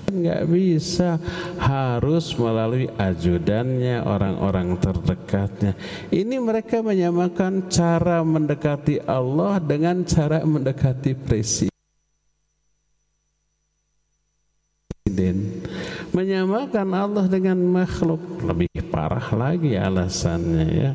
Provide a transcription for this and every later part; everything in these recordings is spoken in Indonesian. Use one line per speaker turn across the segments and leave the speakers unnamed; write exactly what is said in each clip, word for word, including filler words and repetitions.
nggak bisa, harus melalui ajudannya, orang-orang terdekatnya. Ini mereka menyamakan cara mendekati Allah dengan cara mendekati presiden, menyamakan Allah dengan makhluk. Lebih parah lagi alasannya, ya.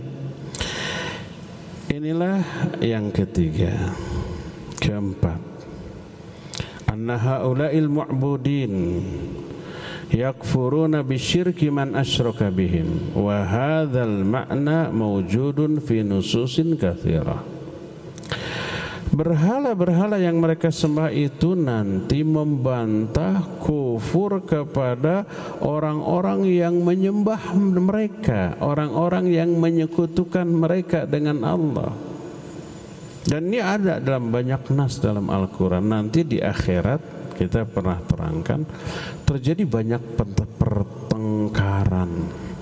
Inilah yang ketiga. Keempat, anna haula'il mu'budin yakfuruna bisyirki man asyraka bihim wa hadzal ma'na mawjudun fi nususin katsirah. Berhala-berhala yang mereka sembah itu nanti membantah kufur kepada orang-orang yang menyembah mereka, orang-orang yang menyekutukan mereka dengan Allah. Dan ini ada dalam banyak nas dalam Al-Quran. Nanti di akhirat kita pernah terangkan terjadi banyak pertengkaran.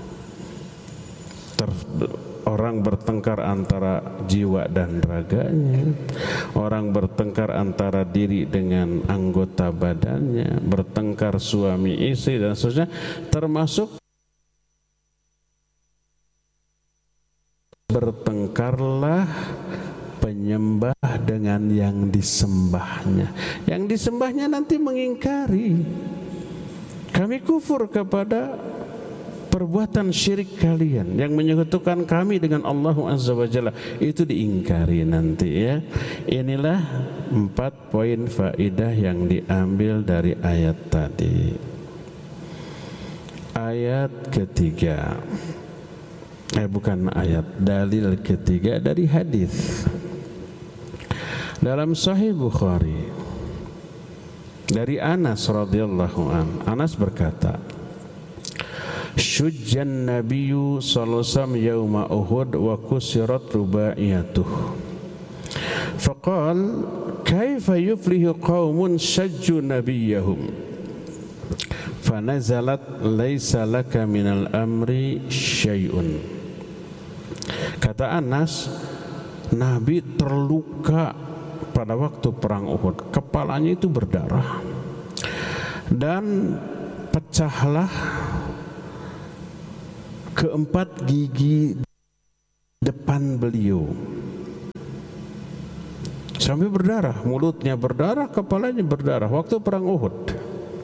Ter Orang bertengkar antara jiwa dan raganya, orang bertengkar antara diri dengan anggota badannya, bertengkar suami istri dan seterusnya, termasuk bertengkarlah penyembah dengan yang disembahnya. Yang disembahnya nanti mengingkari, kami kufur kepada perbuatan syirik kalian yang menyekutukan kami dengan Allah Azza wa Jalla. Itu diingkari nanti, ya. Inilah empat poin faidah yang diambil dari ayat tadi. Ayat ketiga, eh bukan ayat, dalil ketiga dari hadis dalam Sahih Bukhari dari Anas radhiyallahu an. Anas berkata, syujjan nabiyyu sallallahu alaihi wasallam yauma Uhud wa kusirat rubaiyatuh. Faqal kaifa yuflihu qaumun shajju nabiyyahum. Fanazalat laisa laka minal amri syai'un. Kata Anas, Nabi terluka pada waktu perang Uhud. Kepalanya itu berdarah dan pecahlah keempat gigi depan beliau sampai berdarah, mulutnya berdarah, kepalanya berdarah waktu perang Uhud.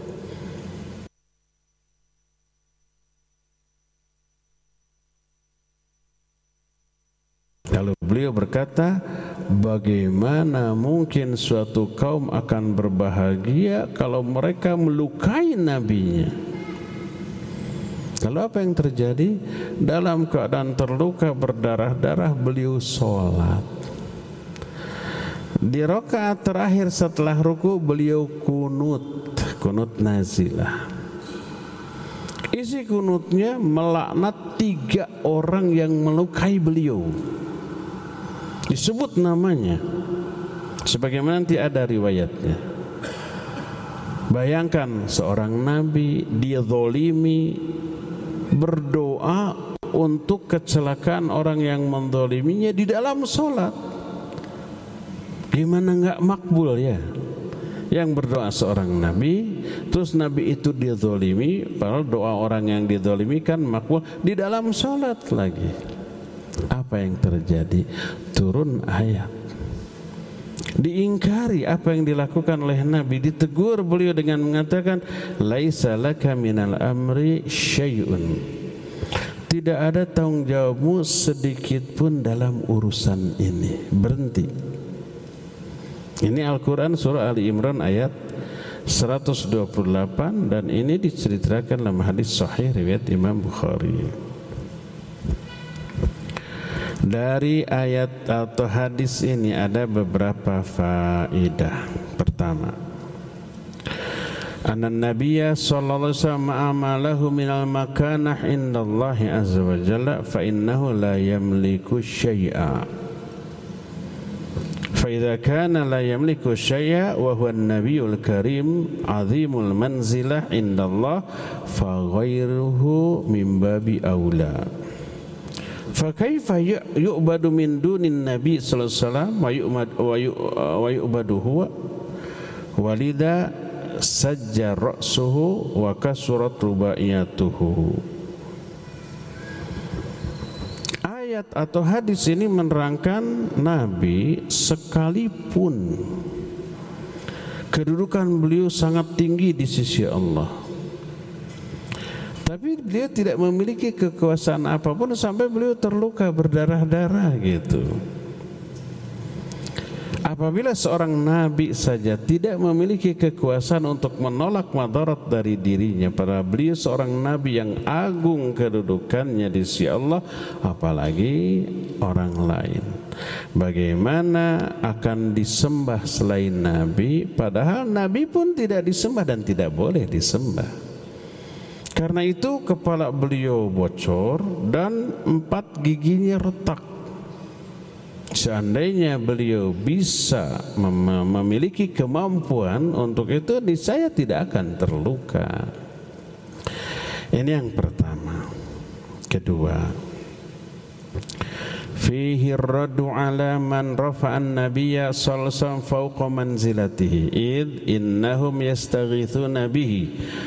Lalu beliau berkata, bagaimana mungkin suatu kaum akan berbahagia kalau mereka melukai nabinya? Lalu apa yang terjadi? Dalam keadaan terluka berdarah-darah beliau sholat. Di rakaat terakhir setelah ruku beliau kunut, kunut nazilah. Isi kunutnya melaknat tiga orang yang melukai beliau. Disebut namanya, sebagaimana nanti ada riwayatnya. Bayangkan seorang nabi dia zalimi, berdoa untuk kecelakaan orang yang menzaliminya di dalam sholat. Gimana nggak makbul, ya? Yang berdoa seorang nabi, terus nabi itu dizalimi, padahal doa orang yang dizalimi kan makbul di dalam sholat lagi. Apa yang terjadi? Turun ayat, diingkari apa yang dilakukan oleh Nabi, ditegur beliau dengan mengatakan laisa laka minal amri syai'un. Tidak ada tanggung jawabmu sedikit pun dalam urusan ini. Berhenti. Ini Al-Quran surah Ali Imran ayat seratus dua puluh delapan dan ini diceritakan dalam hadis sahih riwayat Imam Bukhari. Dari ayat atau hadis ini ada beberapa faedah. Pertama, anna nabiyya sallallahu alaihi wasallam amalahu minal makanah indallahi azza wa jalla fa innahu la yamliku syai'a. Fa idza kana la yamliku syai'a wa huwa an-nabiyyul karim azimul manzilah indallah fa ghairuhu min babi aula. Fa kaifa yu'badu min dunin nabi sallallahu alaihi wasallam wa yu'badu huwa walida sajja ra'suhu wa kasurat rubaiyatuhu. Ayat atau hadis ini menerangkan Nabi sekalipun kedudukan beliau sangat tinggi di sisi Allah, tapi beliau tidak memiliki kekuasaan apapun sampai beliau terluka berdarah-darah gitu. Apabila seorang nabi saja tidak memiliki kekuasaan untuk menolak madarat dari dirinya, pada beliau seorang nabi yang agung kedudukannya di sisi Allah, apalagi orang lain. Bagaimana akan disembah selain nabi, padahal nabi pun tidak disembah dan tidak boleh disembah. Karena itu kepala beliau bocor dan empat giginya retak. Seandainya beliau bisa mem- memiliki kemampuan untuk itu, niscaya tidak akan terluka. Ini yang pertama. Kedua, fihi raddu ala man rafa'an nabiyya sallallahu alaihi wasallam fawqa manzilatihi id innahum yastaghithuna bihi.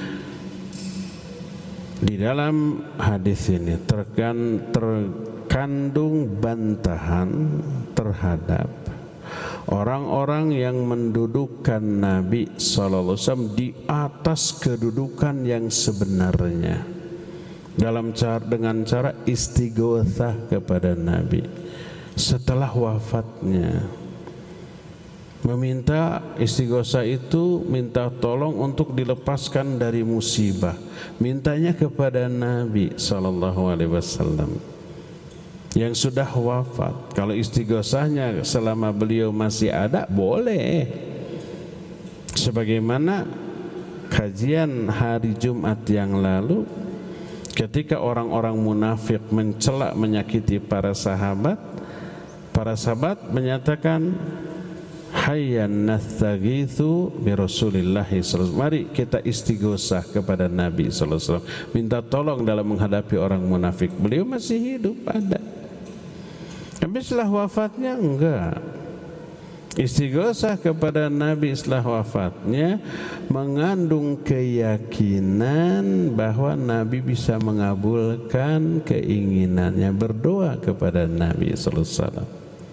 Di dalam hadis ini terkan ter kandung bantahan terhadap orang-orang yang mendudukkan Nabi sallallahu alaihi wasallam di atas kedudukan yang sebenarnya, dalam cara dengan cara istighotsah kepada Nabi setelah wafatnya. Meminta istighotsah itu minta tolong untuk dilepaskan dari musibah, mintanya kepada Nabi sallallahu alaihi wasallam yang sudah wafat. Kalau istighotsahnya selama beliau masih ada, boleh. Sebagaimana kajian hari Jumat yang lalu, ketika orang-orang munafik mencela menyakiti para sahabat, para sahabat menyatakan, hayyan nastaghitsu bi Rasulillah sallallahu alaihi wasallam. Mari kita istighosah kepada Nabi sallallahu alaihi wasallam, minta tolong dalam menghadapi orang munafik. Beliau masih hidup, ada. Tapi setelah wafatnya enggak. Istighosah kepada Nabi setelah wafatnya mengandung keyakinan bahwa Nabi bisa mengabulkan keinginannya, berdoa kepada Nabi sallallahu alaihi wasallam.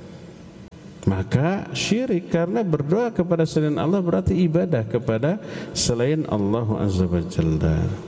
Maka syirik, karena berdoa kepada selain Allah berarti ibadah kepada selain Allah azza wa jalla.